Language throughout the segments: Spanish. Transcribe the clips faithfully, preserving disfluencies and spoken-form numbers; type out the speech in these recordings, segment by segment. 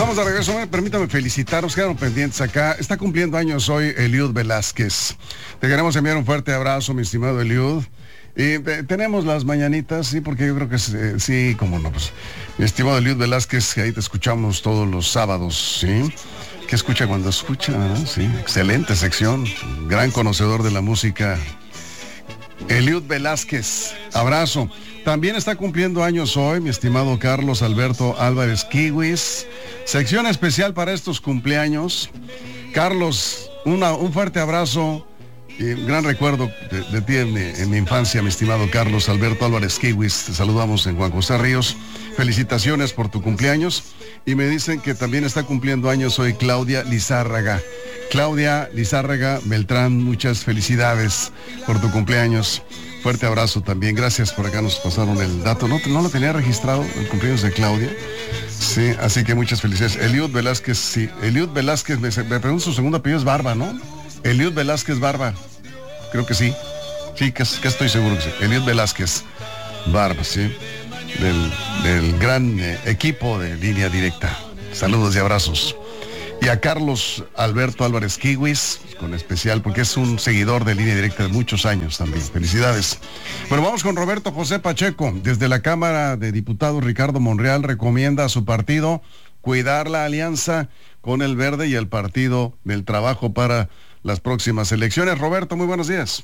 Estamos de regreso. Permítame felicitarnos, quedaron pendientes acá. Está cumpliendo años hoy Eliud Velázquez. Te queremos enviar un fuerte abrazo, mi estimado Eliud. Y eh, tenemos las mañanitas, sí, porque yo creo que eh, sí, como no, pues, mi estimado Eliud Velázquez, ahí te escuchamos todos los sábados, ¿sí? ¿Qué escucha cuando escucha? ¿No? Sí, excelente sección, gran conocedor de la música. Eliud Velázquez, abrazo. También está cumpliendo años hoy mi estimado Carlos Alberto Álvarez Kiwis. Sección especial para estos cumpleaños. Carlos, una, un fuerte abrazo y un gran recuerdo de, de ti en mi, en mi infancia, mi estimado Carlos Alberto Álvarez Kiwis. Te saludamos en Juan José Ríos. Felicitaciones por tu cumpleaños. Y me dicen que también está cumpliendo años hoy Claudia Lizárraga. Claudia Lizárraga Beltrán, muchas felicidades por tu cumpleaños. Fuerte abrazo también, gracias, por acá nos pasaron el dato, no, no lo tenía registrado, el cumpleaños de Claudia. Sí, así que muchas felicidades. Eliud Velázquez, sí, Eliud Velázquez, me, me pregunto su segundo apellido es Barba, ¿no? Eliud Velázquez Barba, creo que sí, sí, que, que estoy seguro que sí. Eliud Velázquez Barba, sí, del, del gran eh, equipo de Línea Directa. Saludos y abrazos. Y a Carlos Alberto Álvarez Kiwis, con especial, porque es un seguidor de Línea Directa de muchos años también. Felicidades. Bueno, vamos con Roberto José Pacheco. Desde la Cámara de Diputados, Ricardo Monreal recomienda a su partido cuidar la alianza con el Verde y el Partido del Trabajo para las próximas elecciones. Roberto, muy buenos días.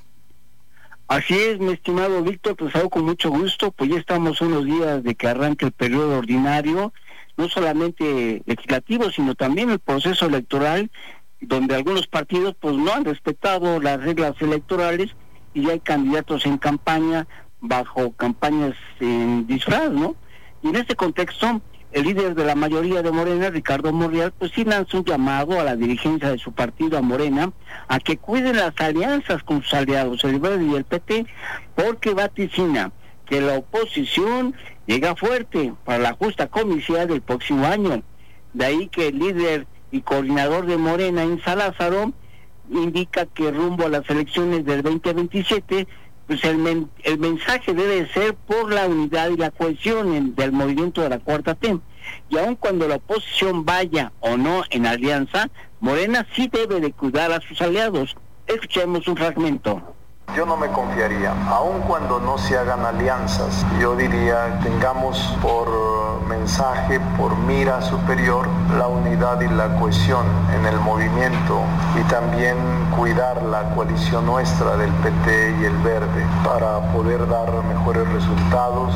Así es, mi estimado Víctor, pues hago con mucho gusto, pues ya estamos unos días de que arranque el periodo ordinario, no solamente legislativo, sino también el proceso electoral, donde algunos partidos pues no han respetado las reglas electorales y ya hay candidatos en campaña, bajo campañas en disfraz, ¿no? Y en este contexto, el líder de la mayoría de Morena, Ricardo Monreal, pues sí lanza un llamado a la dirigencia de su partido, a Morena, a que cuiden las alianzas con sus aliados, el Verde y el P T, porque vaticina que la oposición llega fuerte para la justa comicial del próximo año. De ahí que el líder y coordinador de Morena, Insa Lázaro, indica que rumbo a las elecciones del veinte veintisiete, pues el, men, el mensaje debe ser por la unidad y la cohesión en, del movimiento de la Cuarta T. Y aun cuando la oposición vaya o no en alianza, Morena sí debe de cuidar a sus aliados. Escuchemos un fragmento. Yo no me confiaría, aun cuando no se hagan alianzas. Yo diría, tengamos por mensaje, por mira superior, la unidad y la cohesión en el movimiento y también cuidar la coalición nuestra del P T y el Verde para poder dar mejores resultados.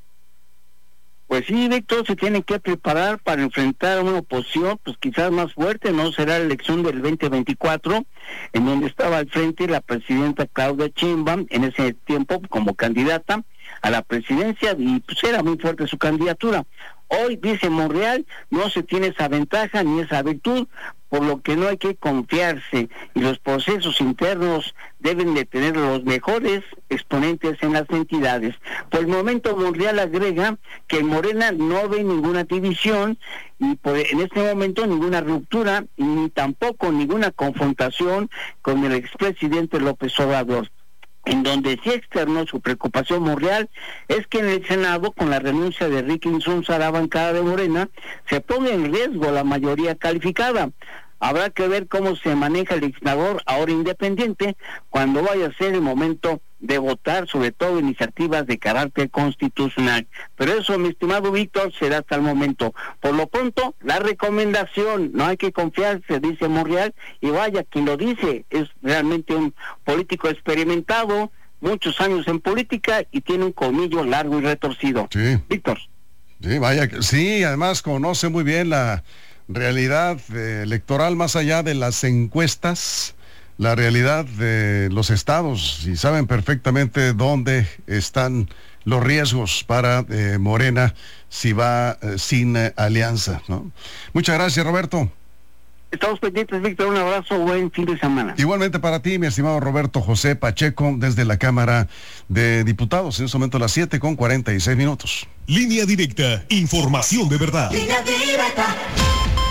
Pues sí, Víctor, se tiene que preparar para enfrentar a una oposición, pues quizás más fuerte, no será la elección del veinte veinticuatro, en donde estaba al frente la presidenta Claudia Sheinbaum, en ese tiempo como candidata a la presidencia, y pues era muy fuerte su candidatura. Hoy, dice Monreal, no se tiene esa ventaja ni esa virtud, por lo que no hay que confiarse, y los procesos internos deben de tener los mejores exponentes en las entidades. Por el momento, Monreal agrega que en Morena no ve ninguna división, y por, en este momento ninguna ruptura, ni tampoco ninguna confrontación con el expresidente López Obrador. En donde sí externó su preocupación Monreal es que en el Senado, con la renuncia de Enrique Insunza a la bancada de Morena, se ponga en riesgo la mayoría calificada. Habrá que ver cómo se maneja el legislador ahora independiente cuando vaya a ser el momento de votar, sobre todo iniciativas de carácter constitucional. Pero eso, mi estimado Víctor, será hasta el momento. Por lo pronto, la recomendación, no hay que confiarse, dice Monreal, y vaya, quien lo dice es realmente un político experimentado, muchos años en política y tiene un colmillo largo y retorcido. Sí. Víctor. Sí, vaya, sí, además conoce muy bien la realidad eh, electoral más allá de las encuestas, la realidad de los estados, y saben perfectamente dónde están los riesgos para eh, Morena si va eh, sin eh, alianza, ¿no? Muchas gracias, Roberto. Estamos pendientes, Víctor, un abrazo, buen fin de semana. Igualmente para ti, mi estimado Roberto José Pacheco, desde la Cámara de Diputados, en este momento a las siete con cuarenta y seis minutos. Línea Directa, información de verdad. Línea Directa.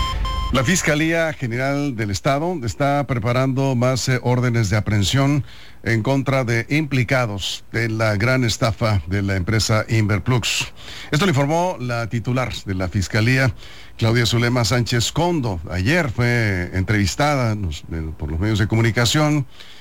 La Fiscalía General del Estado está preparando más eh, órdenes de aprehensión en contra de implicados de la gran estafa de la empresa Inverplux. Esto lo informó la titular de la Fiscalía, Claudia Zulema Sánchez Condo. Ayer fue entrevistada por los medios de comunicación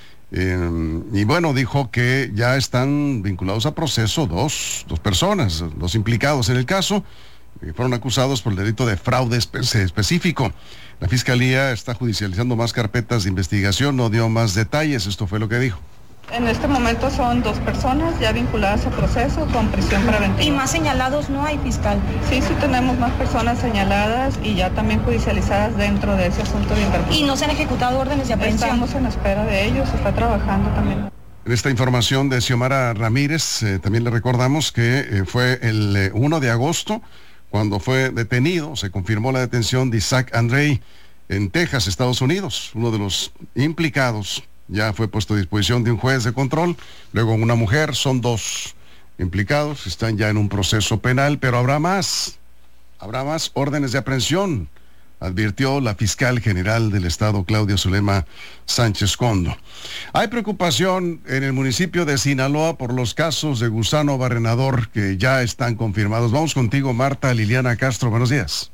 eh, y bueno, dijo que ya están vinculados a proceso dos, dos personas, dos implicados en el caso. Fueron acusados por el delito de fraude espe- específico. La Fiscalía está judicializando más carpetas de investigación, no dio más detalles, esto fue lo que dijo. En este momento son dos personas ya vinculadas a proceso con prisión preventiva. ¿Y más señalados no hay, fiscal? Sí, sí tenemos más personas señaladas y ya también judicializadas dentro de ese asunto de inversión. ¿Y no se han ejecutado órdenes de aprehensión? Estamos en espera de ellos, se está trabajando también. En esta información de Xiomara Ramírez, eh, también le recordamos que eh, fue el eh, primero de agosto, cuando fue detenido, se confirmó la detención de Isaac Andrei en Texas, Estados Unidos. Uno de los implicados ya fue puesto a disposición de un juez de control, luego una mujer, son dos implicados, están ya en un proceso penal, pero habrá más, habrá más órdenes de aprehensión, advirtió la fiscal general del estado, Claudia Zulema Sánchez Condo. Hay preocupación en el municipio de Sinaloa por los casos de gusano barrenador que ya están confirmados. Vamos contigo, Marta Liliana Castro, buenos días.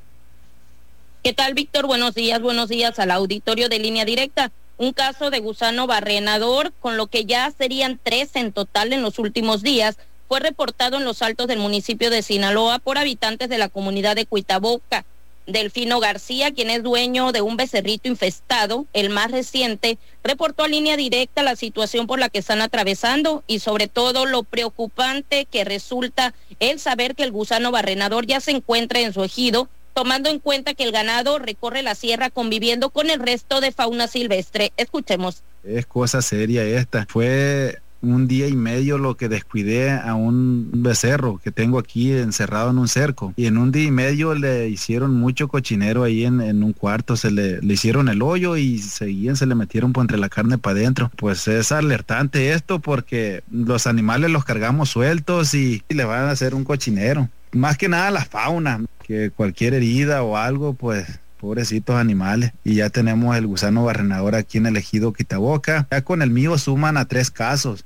¿Qué tal, Víctor? Buenos días, buenos días al auditorio de Línea Directa. Un caso de gusano barrenador, con lo que ya serían tres en total en los últimos días, fue reportado en los altos del municipio de Sinaloa por habitantes de la comunidad de Cuitaboca. Delfino García, quien es dueño de un becerrito infestado, el más reciente, reportó a Línea Directa la situación por la que están atravesando y sobre todo lo preocupante que resulta el saber que el gusano barrenador ya se encuentra en su ejido, tomando en cuenta que el ganado recorre la sierra conviviendo con el resto de fauna silvestre. Escuchemos. Es cosa seria esta. Fue un día y medio lo que descuidé a un becerro que tengo aquí encerrado en un cerco. Y en un día y medio le hicieron mucho cochinero ahí en, en un cuarto. Se le, le hicieron el hoyo y seguían, se le metieron por entre la carne para adentro. Pues es alertante esto porque los animales los cargamos sueltos y, y le van a hacer un cochinero. Más que nada la fauna, que cualquier herida o algo, pues pobrecitos animales. Y ya tenemos el gusano barrenador aquí en el ejido Cuitaboca. Ya con el mío suman a tres casos.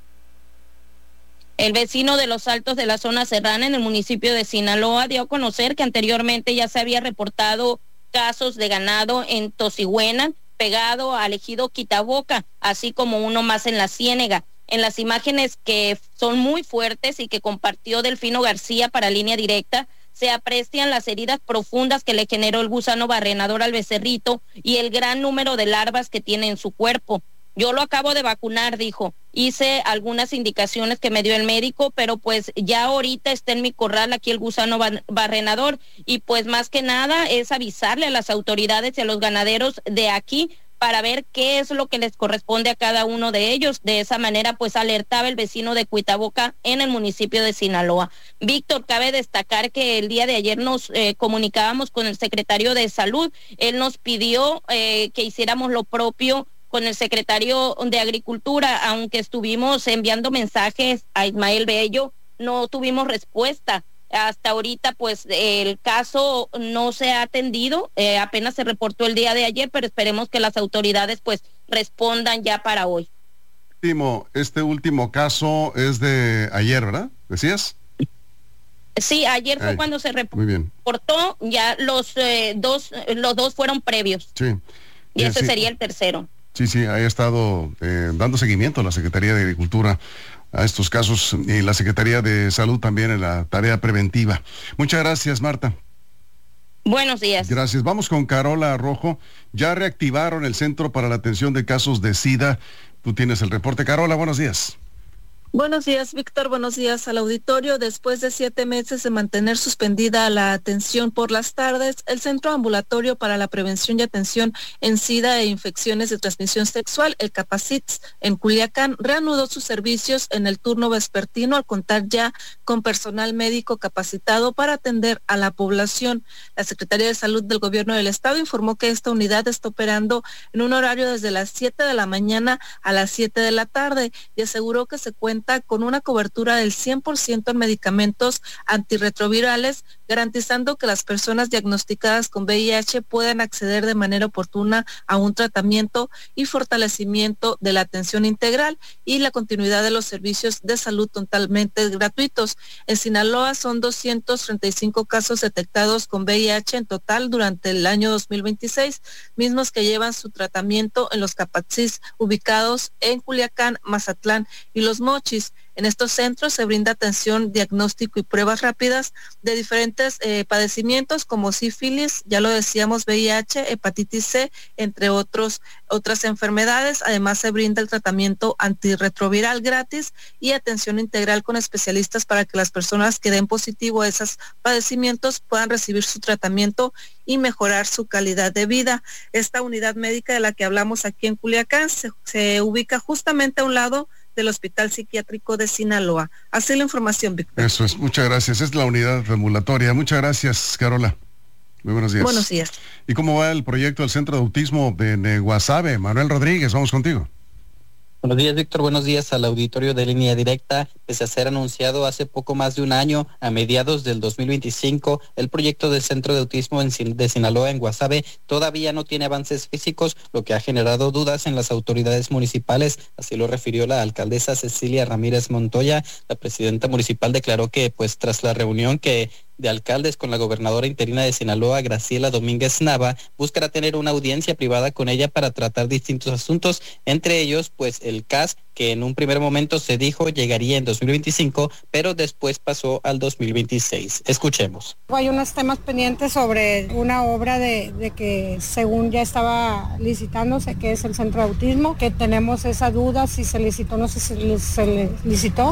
El vecino de los Altos de la zona serrana en el municipio de Sinaloa dio a conocer que anteriormente ya se había reportado casos de ganado en Tosigüena, pegado al ejido Cuitaboca, así como uno más en la Ciénega. En las imágenes que son muy fuertes y que compartió Delfino García para Línea Directa, se aprecian las heridas profundas que le generó el gusano barrenador al becerrito y el gran número de larvas que tiene en su cuerpo. Yo lo acabo de vacunar, dijo. Hice algunas indicaciones que me dio el médico, pero pues ya ahorita está en mi corral aquí el gusano barrenador y pues más que nada es avisarle a las autoridades y a los ganaderos de aquí para ver qué es lo que les corresponde a cada uno de ellos. De esa manera, pues alertaba el vecino de Cuitaboca en el municipio de Sinaloa. Víctor, cabe destacar que el día de ayer nos eh, comunicábamos con el secretario de Salud. Él nos pidió eh, que hiciéramos lo propio con el secretario de Agricultura, aunque estuvimos enviando mensajes a Ismael Bello, no tuvimos respuesta. Hasta ahorita, pues, el caso no se ha atendido, eh, apenas se reportó el día de ayer, pero esperemos que las autoridades, pues, respondan ya para hoy. Último, este último caso es de ayer, ¿verdad? ¿Decías? Sí, ayer fue Ay, cuando se reportó, ya los eh, dos, los dos fueron previos. Sí. Y eh, este sí. sería el tercero. Sí, sí, ha estado eh, dando seguimiento a la Secretaría de Agricultura a estos casos y la Secretaría de Salud también en la tarea preventiva. Muchas gracias, Marta. Buenos días. Gracias. Vamos con Carola Rojo. Ya reactivaron el Centro para la Atención de Casos de SIDA. Tú tienes el reporte. Carola, buenos días. Buenos días, Víctor. Buenos días al auditorio. Después de siete meses de mantener suspendida la atención por las tardes, el Centro Ambulatorio para la Prevención y Atención en SIDA e Infecciones de Transmisión Sexual, el CAPACITS, en Culiacán, reanudó sus servicios en el turno vespertino al contar ya con personal médico capacitado para atender a la población. La Secretaría de Salud del Gobierno del Estado informó que esta unidad está operando en un horario desde las siete de la mañana a las siete de la tarde y aseguró que se cuenta cuenta con una cobertura del cien por ciento en medicamentos antirretrovirales, garantizando que las personas diagnosticadas con V I H puedan acceder de manera oportuna a un tratamiento y fortalecimiento de la atención integral y la continuidad de los servicios de salud totalmente gratuitos. En Sinaloa son doscientos treinta y cinco casos detectados con V I H en total durante el año dos mil veintiséis, mismos que llevan su tratamiento en los CAPACIS ubicados en Culiacán, Mazatlán y Los Mochis. En estos centros se brinda atención, diagnóstico y pruebas rápidas de diferentes eh, padecimientos como sífilis, ya lo decíamos, V I H, hepatitis C, entre otros otras enfermedades. Además se brinda el tratamiento antirretroviral gratis y atención integral con especialistas para que las personas que den positivo a esos padecimientos puedan recibir su tratamiento y mejorar su calidad de vida. Esta unidad médica de la que hablamos aquí en Culiacán se, se ubica justamente a un lado del Hospital Psiquiátrico de Sinaloa. Así la información, Víctor. Eso es, muchas gracias. Es la unidad ambulatoria. Muchas gracias, Carola. Muy buenos días. Buenos días. ¿Y cómo va el proyecto del Centro de Autismo de Guasave? Manuel Rodríguez, vamos contigo. Buenos días, Víctor. Buenos días al auditorio de Línea Directa. Pese a ser anunciado hace poco más de un año, a mediados del dos mil veinticinco, el proyecto del Centro de Autismo en Sin- de Sinaloa en Guasave todavía no tiene avances físicos, lo que ha generado dudas en las autoridades municipales. Así lo refirió la alcaldesa Cecilia Ramírez Montoya. La presidenta municipal declaró que, pues, tras la reunión que de alcaldes con la gobernadora interina de Sinaloa, Graciela Domínguez Nava, buscará tener una audiencia privada con ella para tratar distintos asuntos, entre ellos, pues, el C A S, que en un primer momento se dijo llegaría en dos mil veinticinco, pero después pasó al dos mil veintiséis. Escuchemos. Hay unos temas pendientes sobre una obra de, de que según ya estaba licitándose, que es el Centro de Autismo, que tenemos esa duda si se licitó, no sé si se le licitó.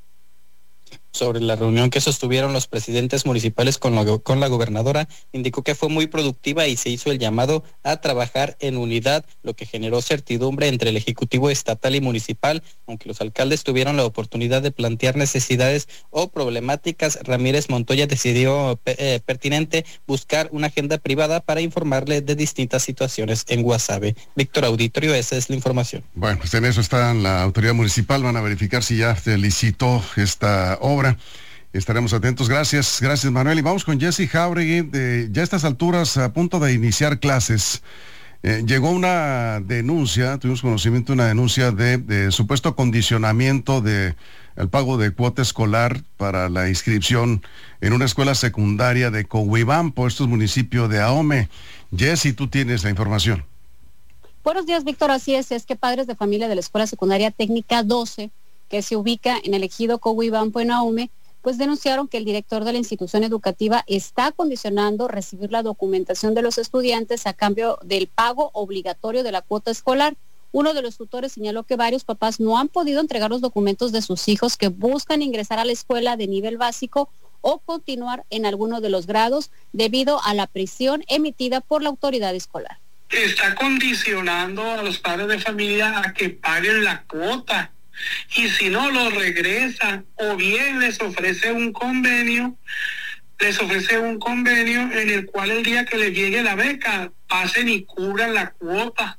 Sobre la reunión que sostuvieron los presidentes municipales con la, con la gobernadora, indicó que fue muy productiva y se hizo el llamado a trabajar en unidad, lo que generó certidumbre entre el Ejecutivo estatal y municipal. Aunque los alcaldes tuvieron la oportunidad de plantear necesidades o problemáticas, Ramírez Montoya decidió eh, pertinente buscar una agenda privada para informarle de distintas situaciones en Guasave. Víctor Auditorio, esa es la información. Bueno, pues en eso está la autoridad municipal, van a verificar si ya se licitó esta obra. Estaremos atentos. Gracias, gracias, Manuel. Y vamos con Jesse Jauregui. De, ya a estas alturas, a punto de iniciar clases, eh, llegó una denuncia, tuvimos conocimiento de una denuncia de, de supuesto condicionamiento de el pago de cuota escolar para la inscripción en una escuela secundaria de Coahuibampo, esto es municipio de Ahome. Jesse, tú tienes la información. Buenos días, Víctor. Así es, es que padres de familia de la Escuela Secundaria Técnica doce, que se ubica en el ejido Coahuibampo en Ahome, pues denunciaron que el director de la institución educativa está condicionando recibir la documentación de los estudiantes a cambio del pago obligatorio de la cuota escolar. Uno de los tutores señaló que varios papás no han podido entregar los documentos de sus hijos que buscan ingresar a la escuela de nivel básico o continuar en alguno de los grados debido a la prisión emitida por la autoridad escolar. Está condicionando a los padres de familia a que paguen la cuota. Y si no lo regresa, o bien les ofrece un convenio, les ofrece un convenio en el cual el día que les llegue la beca, pasen y cubran la cuota.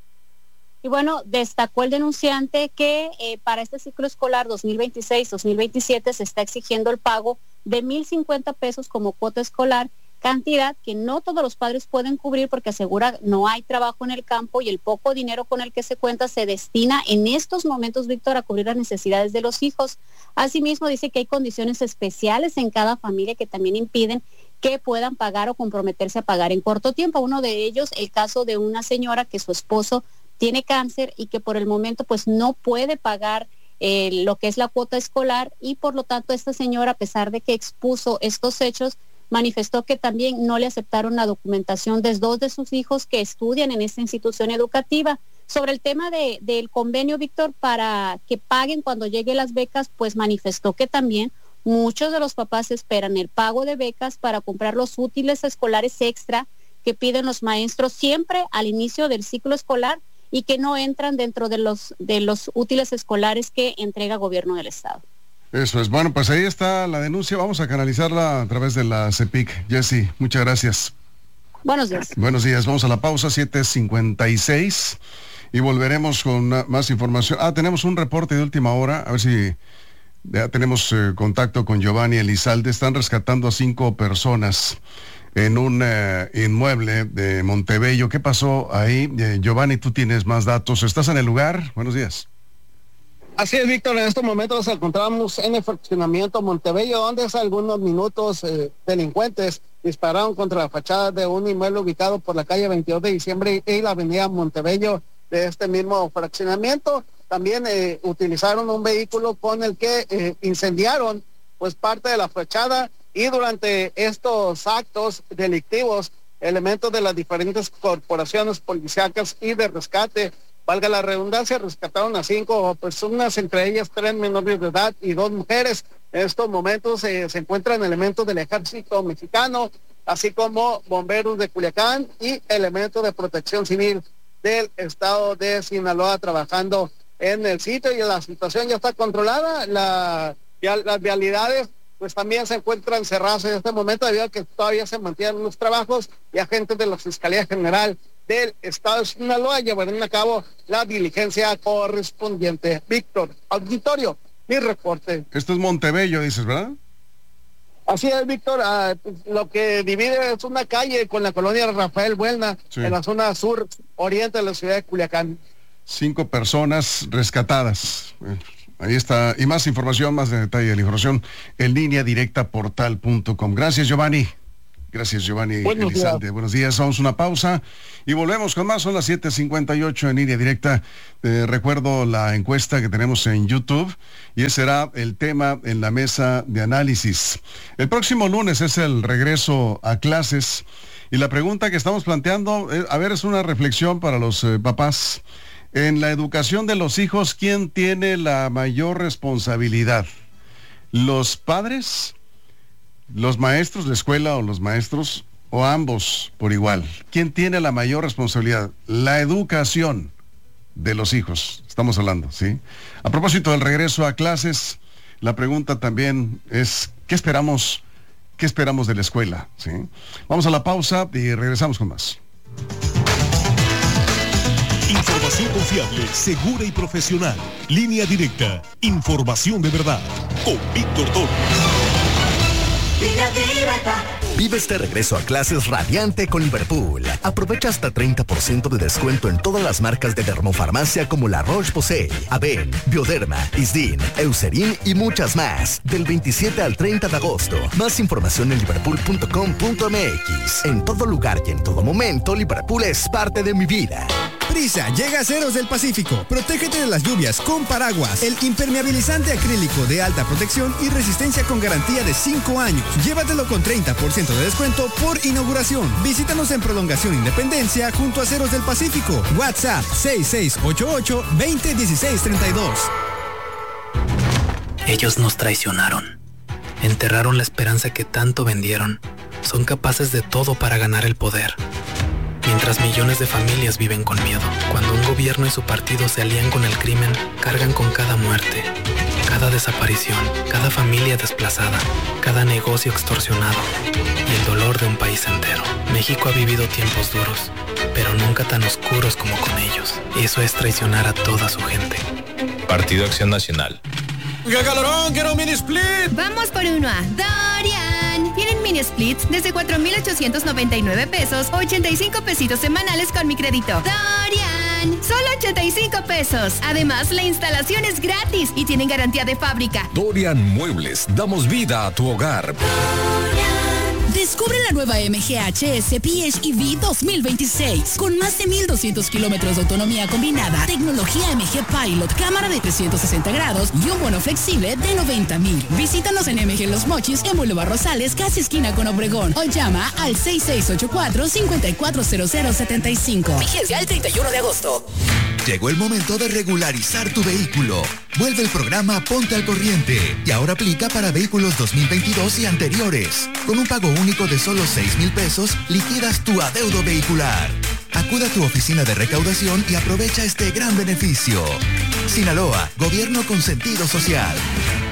Y bueno, destacó el denunciante que eh, para este ciclo escolar dos mil veintiséis dos mil veintisiete se está exigiendo el pago de mil cincuenta pesos como cuota escolar, cantidad que no todos los padres pueden cubrir porque asegura no hay trabajo en el campo y el poco dinero con el que se cuenta se destina en estos momentos, Víctor, a cubrir las necesidades de los hijos. Asimismo, dice que hay condiciones especiales en cada familia que también impiden que puedan pagar o comprometerse a pagar en corto tiempo. Uno de ellos, el caso de una señora que su esposo tiene cáncer y que por el momento pues no puede pagar eh, lo que es la cuota escolar y por lo tanto esta señora, a pesar de que expuso estos hechos, manifestó que también no le aceptaron la documentación de dos de sus hijos que estudian en esta institución educativa. Sobre el tema de, del convenio, Víctor, para que paguen cuando lleguen las becas, pues manifestó que también muchos de los papás esperan el pago de becas para comprar los útiles escolares extra que piden los maestros siempre al inicio del ciclo escolar y que no entran dentro de los, de los útiles escolares que entrega el gobierno del estado. Eso es. Bueno, pues ahí está la denuncia. Vamos a canalizarla a través de la CEPIC. Jessy, muchas gracias. Buenos días. Buenos días. Vamos a la pausa, siete cincuenta y seis. y volveremos con una, más información. Ah, tenemos un reporte de última hora, a ver si ya tenemos eh, contacto con Giovanni Elizalde. Están rescatando a cinco personas en un eh, inmueble de Montebello. ¿Qué pasó ahí? Eh, Giovanni, tú tienes más datos. ¿Estás en el lugar? Buenos días. Así es, Víctor, en estos momentos nos encontramos en el fraccionamiento Montebello, donde hace algunos minutos eh, delincuentes dispararon contra la fachada de un inmueble ubicado por la calle veintidós de diciembre y la avenida Montebello de este mismo fraccionamiento. También eh, utilizaron un vehículo con el que eh, incendiaron pues parte de la fachada, y durante estos actos delictivos, elementos de las diferentes corporaciones policíacas y de rescate, valga la redundancia, rescataron a cinco personas, entre ellas tres menores de edad y dos mujeres. En estos momentos eh, se encuentran elementos del ejército mexicano, así como bomberos de Culiacán y elementos de protección civil del estado de Sinaloa trabajando en el sitio, y la situación ya está controlada. La, ya, las vialidades pues también se encuentran cerradas en este momento debido a que todavía se mantienen los trabajos, y agentes de la Fiscalía General del estado de Sinaloa llevarán a cabo la diligencia correspondiente. Víctor, auditorio, mi reporte. Esto es Montebello, dices, ¿verdad? Así es, Víctor. Uh, lo que divide es una calle con la colonia Rafael Buelna, sí, en la zona sur oriente de la ciudad de Culiacán. Cinco personas rescatadas. Ahí está. Y más información, más de detalle de la información en línea directa portal punto com. Gracias, Giovanni. Gracias, Giovanni Buenos Elizalde. días. Buenos días. Vamos a una pausa y volvemos con más. Son las siete cincuenta y ocho en línea directa. Eh, recuerdo la encuesta que tenemos en YouTube, y ese será el tema en la mesa de análisis. El próximo lunes es el regreso a clases, y la pregunta que estamos planteando, eh, a ver, es una reflexión para los eh, papás. En la educación de los hijos, ¿quién tiene la mayor responsabilidad? ¿Los padres, los maestros de escuela o los maestros, o ambos por igual? ¿Quién tiene la mayor responsabilidad? La educación de los hijos, estamos hablando, ¿sí? A propósito del regreso a clases, la pregunta también es, ¿qué esperamos, qué esperamos de la escuela? ¿Sí? Vamos a la pausa y regresamos con más. Información confiable, segura y profesional. Línea directa. Información de verdad. Con Víctor Torres. Línea directa. Vive este regreso a clases radiante con Liverpool. Aprovecha hasta treinta por ciento de descuento en todas las marcas de dermofarmacia como La Roche-Posay, Aven, Bioderma, Isdin, Eucerin y muchas más. Del veintisiete al treinta de agosto. Más información en liverpool punto com punto m x. En todo lugar y en todo momento, Liverpool es parte de mi vida. Prisa llega a Ceros del Pacífico. Protégete de las lluvias con paraguas. El impermeabilizante acrílico de alta protección y resistencia con garantía de cinco años. Llévatelo con treinta por ciento de descuento por inauguración. Visítanos en Prolongación Independencia junto a Ceros del Pacífico. WhatsApp seis seis ocho ocho, veinte dieciséis treinta y dos. Ellos nos traicionaron. Enterraron la esperanza que tanto vendieron. Son capaces de todo para ganar el poder. Mientras millones de familias viven con miedo, cuando un gobierno y su partido se alían con el crimen, cargan con cada muerte, cada desaparición, cada familia desplazada, cada negocio extorsionado y el dolor de un país entero. México ha vivido tiempos duros, pero nunca tan oscuros como con ellos. Eso es traicionar a toda su gente. Partido Acción Nacional. ¡Qué calorón! ¡Quiero un mini split! Vamos por uno a Dorian. Tienen mini splits desde cuatro mil ochocientos noventa y nueve pesos, ochenta y cinco pesitos semanales con mi crédito. Dorian, solo ochenta y cinco pesos. Además, la instalación es gratis y tienen garantía de fábrica. Dorian Muebles, damos vida a tu hogar. Descubre la nueva M G H S P H E V dos mil veintiséis con más de mil doscientos kilómetros de autonomía combinada, tecnología M G Pilot, cámara de trescientos sesenta grados y un bono flexible de noventa mil. Visítanos en M G Los Mochis, en Boulevard Rosales, casi esquina con Obregón, o llama al seis seis ocho cuatro, cinco cuatro cero cero siete cinco. Vigencia el treinta y uno de agosto. Llegó el momento de regularizar tu vehículo. Vuelve el programa Ponte al Corriente y ahora aplica para vehículos dos mil veintidós y anteriores. Con un pago único de solo seis mil pesos, liquidas tu adeudo vehicular. Acude a tu oficina de recaudación y aprovecha este gran beneficio. Sinaloa, gobierno con sentido social.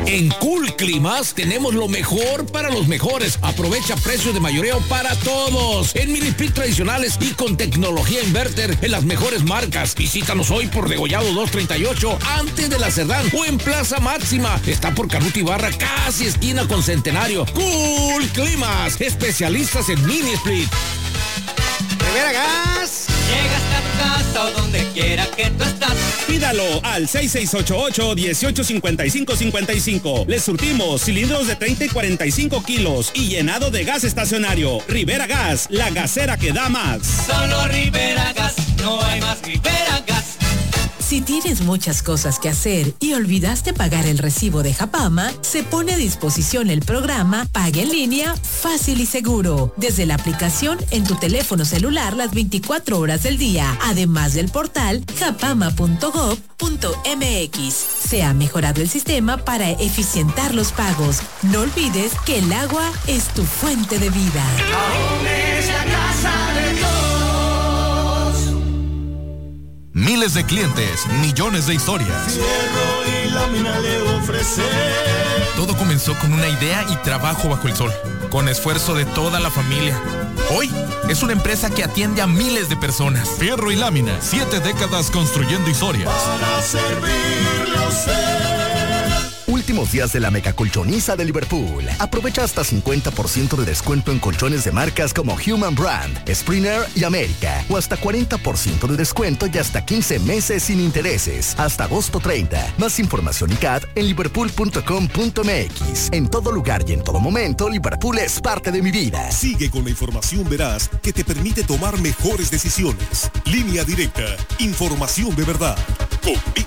En Cool Climas tenemos lo mejor para los mejores. Aprovecha precios de mayoreo para todos. En mini split tradicionales y con tecnología inverter en las mejores marcas. Visítanos hoy por Degollado dos treinta y ocho antes de la Cerdán o en Plaza Máxima. Está por Canuto Ibarra, casi esquina con Centenario. Cool Climas, especialistas en mini split. Rivera Gas. Llegas a tu casa o donde quiera que tú estás. Pídalo al seis seis ocho ocho, dieciocho cincuenta y cinco cincuenta y cinco. Les surtimos cilindros de treinta y cuarenta y cinco kilos y llenado de gas estacionario. Rivera Gas, la gasera que da más. Solo Rivera Gas, no hay más Rivera Gas. Si tienes muchas cosas que hacer y olvidaste pagar el recibo de Japama, se pone a disposición el programa Pague en Línea Fácil y Seguro. Desde la aplicación en tu teléfono celular las veinticuatro horas del día, además del portal japama punto gob punto mx. Se ha mejorado el sistema para eficientar los pagos. No olvides que el agua es tu fuente de vida. Aún es la casa de todos. Miles de clientes, millones de historias. Fierro y lámina le ofrece. Todo comenzó con una idea y trabajo bajo el sol, con esfuerzo de toda la familia. Hoy es una empresa que atiende a miles de personas. Fierro y lámina, siete décadas construyendo historias. Para servirle a usted. Últimos días de la mega colchoniza de Liverpool. Aprovecha hasta cincuenta por ciento de descuento en colchones de marcas como Human Brand, Springer y América. O hasta cuarenta por ciento de descuento y hasta quince meses sin intereses. Hasta agosto treinta. Más información y C A D en liverpool punto com punto mx. En todo lugar y en todo momento, Liverpool es parte de mi vida. Sigue con la información veraz que te permite tomar mejores decisiones. Línea Directa. Información de verdad. Con